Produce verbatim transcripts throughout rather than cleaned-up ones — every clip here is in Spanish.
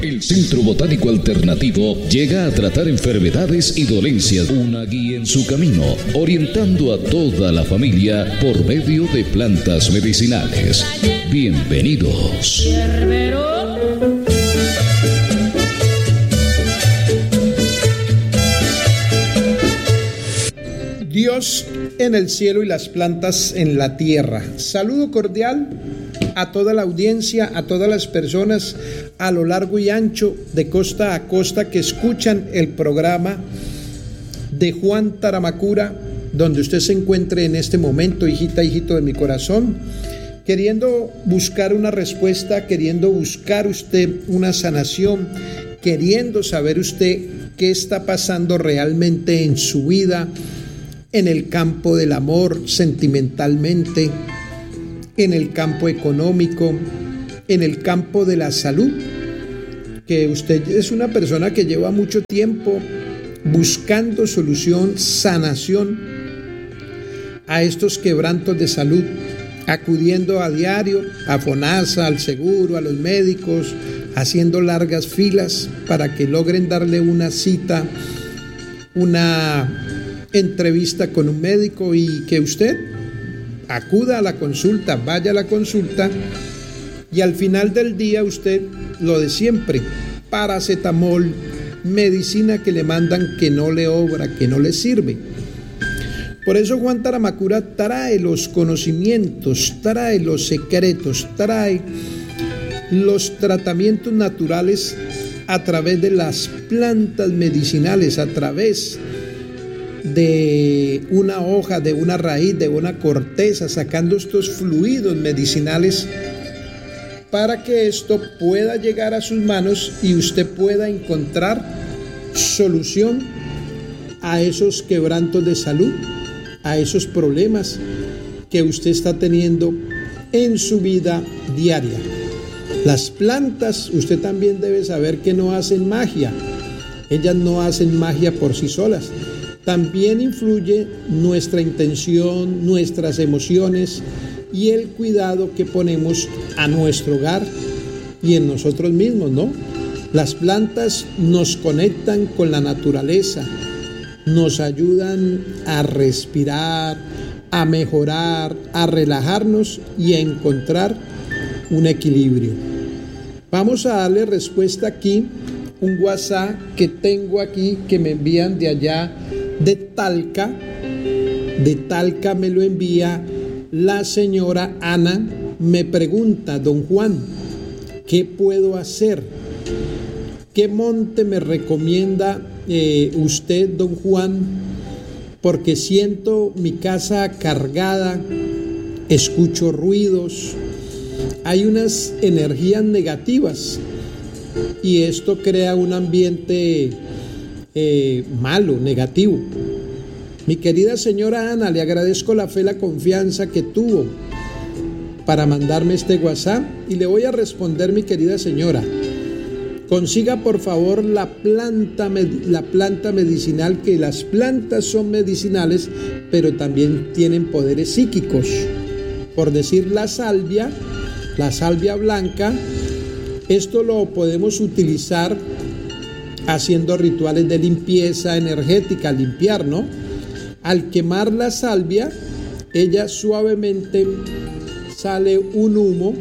El Centro Botánico Alternativo llega a tratar enfermedades y dolencias, una guía en su camino, orientando a toda la familia por medio de plantas medicinales. Bienvenidos. Dios en el cielo y las plantas en la tierra. Saludo cordial a toda la audiencia, a todas las personas a lo largo y ancho, de costa a costa, que escuchan el programa de Juan Taramacura, donde usted se encuentre en este momento, hijita, hijito de mi corazón, queriendo buscar una respuesta, queriendo buscar usted una sanación, queriendo saber usted qué está pasando realmente en su vida, en el campo del amor, sentimentalmente, en el campo económico, en el campo de la salud, que usted es una persona que lleva mucho tiempo buscando solución, sanación a estos quebrantos de salud, acudiendo a diario a FONASA, al seguro, a los médicos, haciendo largas filas para que logren darle una cita, una entrevista con un médico, y que usted acuda a la consulta, vaya a la consulta, y al final del día usted lo de siempre: paracetamol, medicina que le mandan que no le obra, que no le sirve. Por eso Juan Taramacura trae los conocimientos, trae los secretos, trae los tratamientos naturales a través de las plantas medicinales, a través de una hoja, de una raíz, de una corteza, sacando estos fluidos medicinales para que esto pueda llegar a sus manos y usted pueda encontrar solución a esos quebrantos de salud, a esos problemas que usted está teniendo en su vida diaria. Las plantas, usted también debe saber que no hacen magia, ellas no hacen magia por sí solas. También influye nuestra intención, nuestras emociones y el cuidado que ponemos a nuestro hogar y en nosotros mismos, ¿no? Las plantas nos conectan con la naturaleza, nos ayudan a respirar, a mejorar, a relajarnos y a encontrar un equilibrio. Vamos a darle respuesta aquí, un WhatsApp que tengo aquí que me envían de allá de Talca. De Talca me lo envía la señora Ana. Me pregunta: don Juan, ¿qué puedo hacer? ¿Qué monte me recomienda eh, usted, don Juan? Porque siento mi casa cargada, escucho ruidos, hay unas energías negativas y esto crea un ambiente Eh, malo, negativo. Mi querida señora Ana, le agradezco la fe, la confianza que tuvo para mandarme este WhatsApp y le voy a responder, mi querida señora. Consiga por favor la planta, la planta medicinal, que las plantas son medicinales, pero también tienen poderes psíquicos. Por decir, la salvia, la salvia blanca, esto lo podemos utilizar haciendo rituales de limpieza energética, limpiar, ¿no? Al quemar la salvia, ella suavemente sale un humo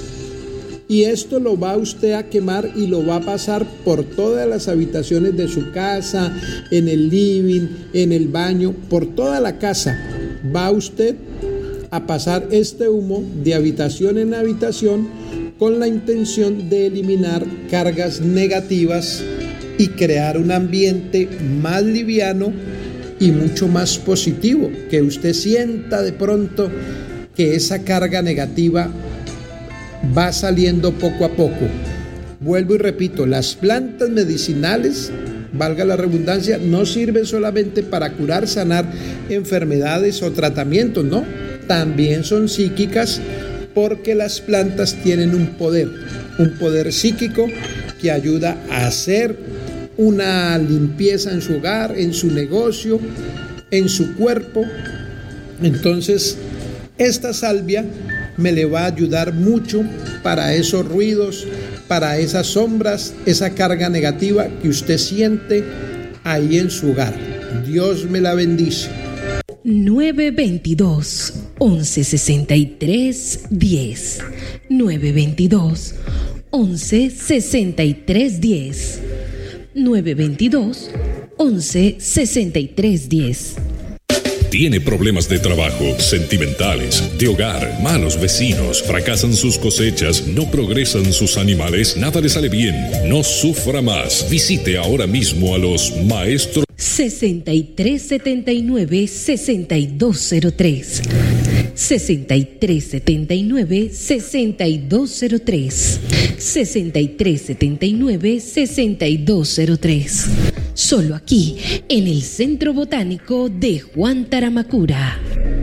y esto lo va usted a quemar y lo va a pasar por todas las habitaciones de su casa, en el living, en el baño, por toda la casa. Va usted a pasar este humo de habitación en habitación con la intención de eliminar cargas negativas y crear un ambiente más liviano y mucho más positivo, que usted sienta de pronto que esa carga negativa va saliendo poco a poco. Vuelvo y repito, las plantas medicinales, valga la redundancia, no sirven solamente para curar, sanar enfermedades o tratamientos, no, también son psíquicas, porque las plantas tienen un poder, un poder psíquico que ayuda a hacer una limpieza en su hogar, en su negocio, en su cuerpo. Entonces, esta salvia me le va a ayudar mucho para esos ruidos, para esas sombras, esa carga negativa que usted siente ahí en su hogar. Dios me la bendice. nueve veintidós, once sesenta y tres, diez. nueve veintidós, once sesenta y tres, diez. nueve veintidós, once sesenta y tres, diez. Tiene problemas de trabajo, sentimentales, de hogar, malos vecinos, fracasan sus cosechas, no progresan sus animales, nada le sale bien. No sufra más. Visite ahora mismo a los maestros. sesenta y tres setenta y nueve, sesenta y dos cero tres. sesenta y tres setenta y nueve, sesenta y dos cero tres. sesenta y tres setenta y nueve, sesenta y dos cero tres. Solo aquí, en el Centro Botánico de Juan Taramacura.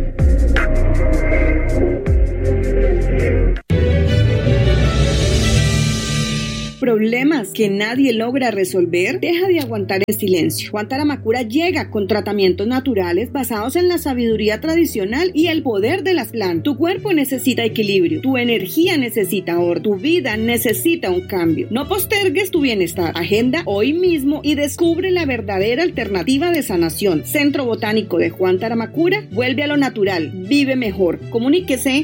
¿Problemas que nadie logra resolver? Deja de aguantar el silencio. Juan Taramacura llega con tratamientos naturales basados en la sabiduría tradicional y el poder de las plantas. Tu cuerpo necesita equilibrio, tu energía necesita orden, tu vida necesita un cambio. No postergues tu bienestar. Agenda hoy mismo y descubre la verdadera alternativa de sanación. Centro Botánico de Juan Taramacura, vuelve a lo natural, vive mejor. Comuníquese.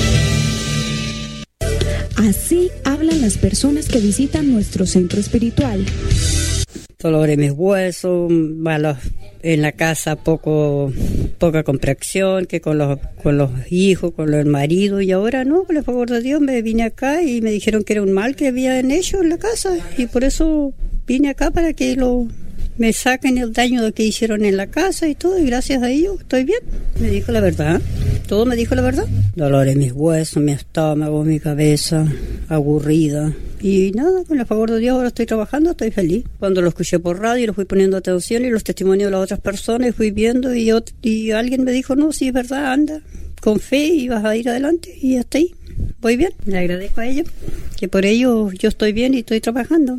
Así hablan las personas que visitan nuestro centro espiritual. Dolor en mis huesos, malos en la casa, poco, poca comprensión, que con los, con los hijos, con el marido, y ahora no, por el favor de Dios, me vine acá y me dijeron que era un mal que habían hecho en la casa, y por eso vine acá para que lo me saquen el daño que hicieron en la casa y todo, y gracias a ellos estoy bien. Me dijo la verdad, todo me dijo la verdad. Dolor en mis huesos, mi estómago, mi cabeza, aburrida. Y nada, con el favor de Dios ahora estoy trabajando, estoy feliz. Cuando lo escuché por radio, lo fui poniendo atención y los testimonios de las otras personas, y fui viendo, y, yo, y alguien me dijo, no, sí es verdad, anda, con fe y vas a ir adelante, y hasta ahí, voy bien. Le agradezco a ellos, que por ello yo estoy bien y estoy trabajando.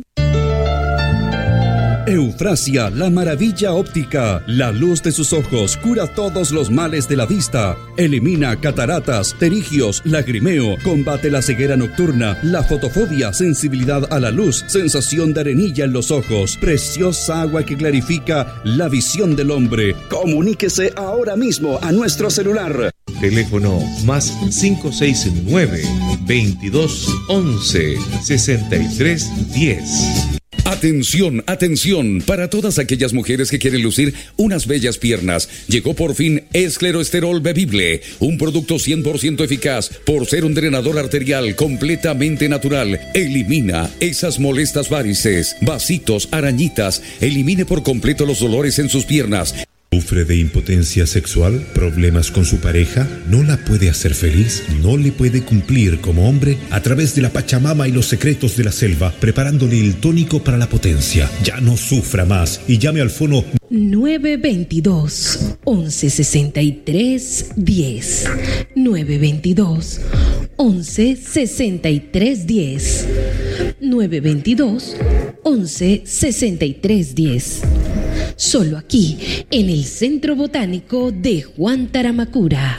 Eufrasia, la maravilla óptica. La luz de sus ojos cura todos los males de la vista. Elimina cataratas, pterigios, lagrimeo. Combate la ceguera nocturna, la fotofobia, sensibilidad a la luz, sensación de arenilla en los ojos. Preciosa agua que clarifica la visión del hombre. Comuníquese ahora mismo a nuestro celular. Teléfono más cinco seis nueve, veintidós once, sesenta y tres diez. Atención, atención, para todas aquellas mujeres que quieren lucir unas bellas piernas. Llegó por fin Escleroesterol Bebible, un producto cien por ciento eficaz por ser un drenador arterial completamente natural. Elimina esas molestas varices, vasitos, arañitas. Elimine por completo los dolores en sus piernas. ¿Sufre de impotencia sexual? ¿Problemas con su pareja? ¿No la puede hacer feliz? ¿No le puede cumplir como hombre? A través de la Pachamama y los secretos de la selva, preparándole el tónico para la potencia. Ya no sufra más y llame al fono nueve veintidós, once sesenta y tres, diez. nueve veintidós, once sesenta y tres, diez. nueve veintidós, once sesenta y tres, diez. Solo aquí, en el Centro Botánico de Juan Taramacura.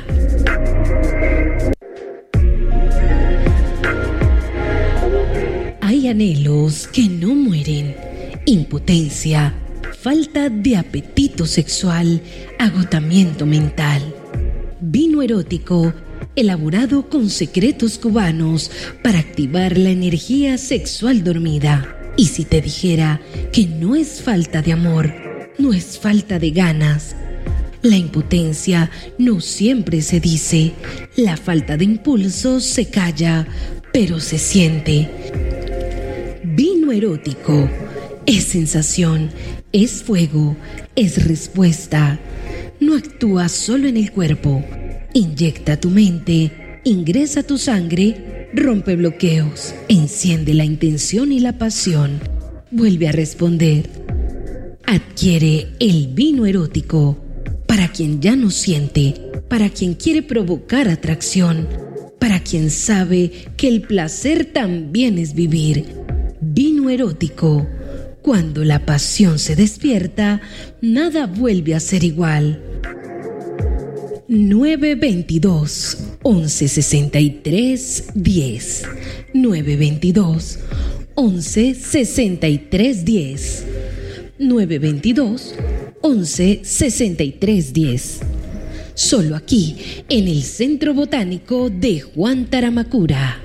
Hay anhelos que no mueren, impotencia, falta de apetito sexual, agotamiento mental. Vino erótico, elaborado con secretos cubanos para activar la energía sexual dormida. Y si te dijera que no es falta de amor, no es falta de ganas. La impotencia no siempre se dice, la falta de impulso se calla, pero se siente. Vino erótico es sensación, es fuego, es respuesta. No actúa solo en el cuerpo, inyecta tu mente, ingresa tu sangre, rompe bloqueos, enciende la intención y la pasión, vuelve a responder. Adquiere el vino erótico para quien ya no siente, para quien quiere provocar atracción, para quien sabe que el placer también es vivir. Vino erótico. Cuando la pasión se despierta, nada vuelve a ser igual. nueve veintidós, once sesenta y tres diez. nueve veintidós once sesenta y tres diez. nueve veintidós once sesenta y tres diez. Solo aquí, en el Centro Botánico de Juan Taramacura.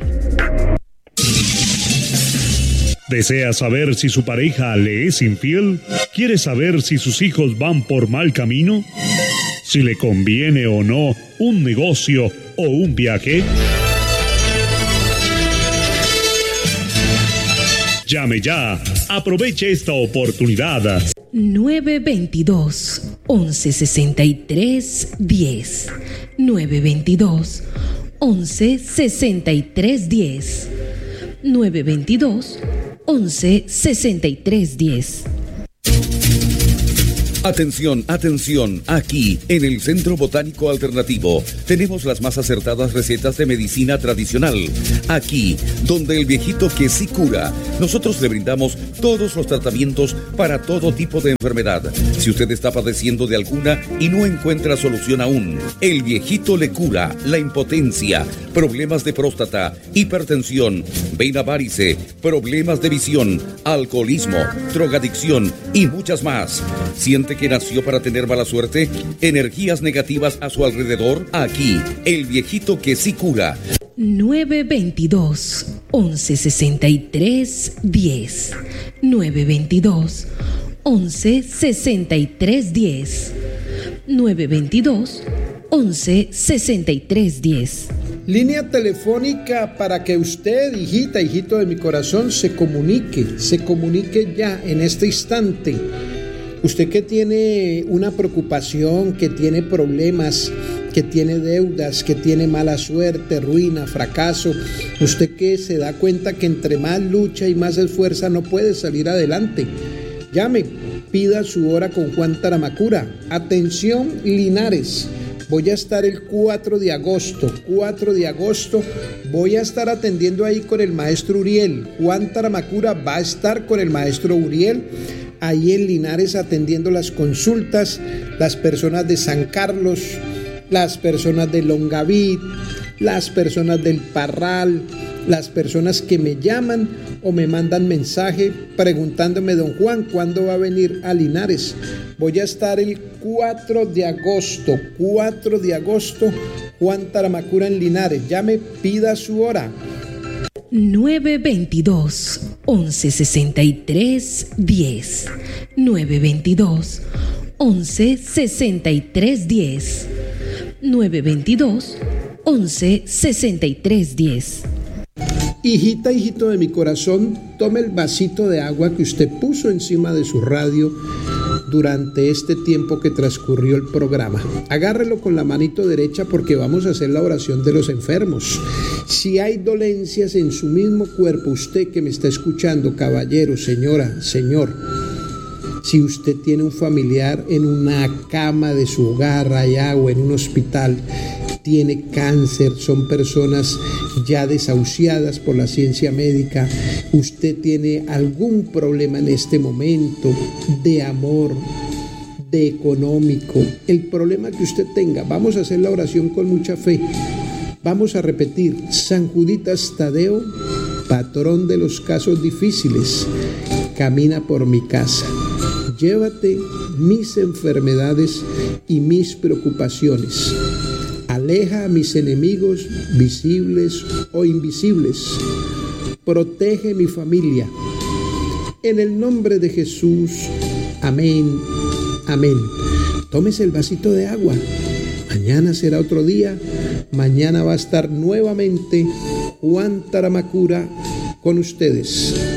¿Desea saber si su pareja le es infiel? ¿Quiere saber si sus hijos van por mal camino? ¿Si le conviene o no un negocio o un viaje? Llame ya. Aproveche esta oportunidad. nueve veintidós once sesenta y tres diez. nueve veintidós once sesenta y tres diez. nueve veintidós once sesenta y tres diez. Atención, atención, aquí en el Centro Botánico Alternativo tenemos las más acertadas recetas de medicina tradicional. Aquí, donde el viejito que sí cura, nosotros le brindamos todos los tratamientos para todo tipo de enfermedad. Si usted está padeciendo de alguna y no encuentra solución aún, el viejito le cura la impotencia, problemas de próstata, hipertensión, vena varice, problemas de visión, alcoholismo, drogadicción y muchas más. ¿Siente que nació para tener mala suerte? ¿Energías negativas a su alrededor? Aquí, el viejito que sí cura. nueve veintidós once sesenta y tres diez. nueve veintidós once sesenta y tres diez. nueve veintidós once sesenta y tres diez. Línea telefónica para que usted, hijita, hijito de mi corazón, se comunique, se comunique ya en este instante. Usted que tiene una preocupación, que tiene problemas, que tiene deudas, que tiene mala suerte, ruina, fracaso, usted que se da cuenta que entre más lucha y más esfuerza no puede salir adelante, llame, pida su hora con Juan Taramacura. Atención, Linares, voy a estar el cuatro de agosto, cuatro de agosto, voy a estar atendiendo ahí con el maestro Uriel. Juan Taramacura va a estar con el maestro Uriel ahí en Linares atendiendo las consultas, las personas de San Carlos, las personas de Longaví, las personas del Parral, las personas que me llaman o me mandan mensaje preguntándome, don Juan, ¿cuándo va a venir a Linares? Voy a estar el cuatro de agosto, cuatro de agosto, Juan Taramacura en Linares. Ya me pida su hora. nueve veintidós once sesenta y tres diez. nueve veintidós once sesenta y tres diez. nueve veintidós once sesenta y tres diez. Hijita, hijito de mi corazón, tome el vasito de agua que usted puso encima de su radio durante este tiempo que transcurrió el programa. Agárrelo con la manito derecha porque vamos a hacer la oración de los enfermos. Si hay dolencias en su mismo cuerpo, usted que me está escuchando, caballero, señora, señor, si usted tiene un familiar en una cama de su hogar allá o en un hospital, tiene cáncer, son personas ya desahuciadas por la ciencia médica, usted tiene algún problema en este momento de amor, de económico, el problema que usted tenga, vamos a hacer la oración con mucha fe. Vamos a repetir: San Juditas Tadeo, patrón de los casos difíciles, camina por mi casa. Llévate mis enfermedades y mis preocupaciones. Aleja a mis enemigos visibles o invisibles. Protege mi familia. En el nombre de Jesús. Amén. Amén. Tómese el vasito de agua. Mañana será otro día. Mañana va a estar nuevamente Juan Taramacura con ustedes.